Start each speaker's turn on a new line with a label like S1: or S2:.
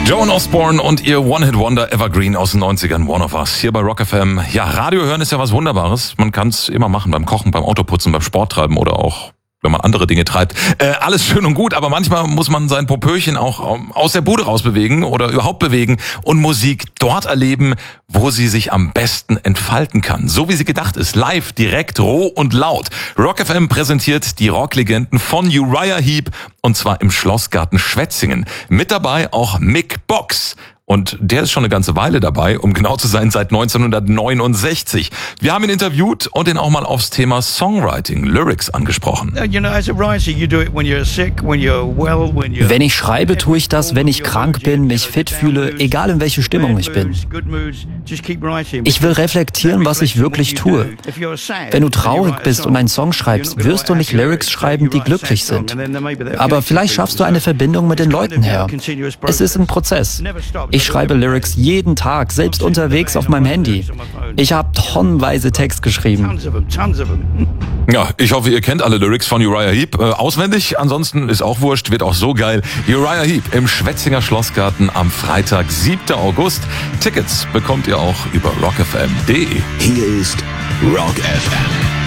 S1: Joan Osborne und ihr One-Hit-Wonder Evergreen aus den 90ern, One of Us, hier bei Rock FM. Ja, Radio hören ist ja was Wunderbares. Man kann es immer machen, beim Kochen, beim Autoputzen, beim Sport treiben oder auch, wenn man andere Dinge treibt. Alles schön und gut, aber manchmal muss man sein Popöchen auch aus der Bude rausbewegen oder überhaupt bewegen und Musik dort erleben, wo sie sich am besten entfalten kann. So wie sie gedacht ist, live, direkt, roh und laut. Rock FM präsentiert die Rocklegenden von Uriah Heep und zwar im Schlossgarten Schwetzingen. Mit dabei auch Mick Box. Und der ist schon eine ganze Weile dabei, um genau zu sein, seit 1969. Wir haben ihn interviewt und ihn auch mal aufs Thema Songwriting, Lyrics angesprochen.
S2: Wenn ich schreibe, tue ich das, wenn ich krank bin, mich fit fühle, egal in welche Stimmung ich bin. Ich will reflektieren, was ich wirklich tue. Wenn du traurig bist und einen Song schreibst, wirst du nicht Lyrics schreiben, die glücklich sind. Aber vielleicht schaffst du eine Verbindung mit den Leuten her. Es ist ein Prozess. Ich schreibe Lyrics jeden Tag, selbst unterwegs auf meinem Handy. Ich habe tonnenweise Text geschrieben.
S1: Ja, ich hoffe, ihr kennt alle Lyrics von Uriah Heep auswendig. Ansonsten ist auch wurscht, wird auch so geil. Uriah Heep im Schwetzinger Schlossgarten am Freitag, 7. August. Tickets bekommt ihr auch über rockfm.de.
S3: Hier ist Rock FM.